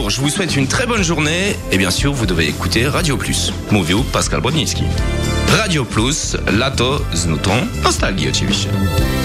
Bonjour, je vous souhaite une très bonne journée et bien sûr vous devez écouter Radio Plus. Mówił Pascal Brodnicki. Radio Plus, lato z nutą nostalgii oczywiście.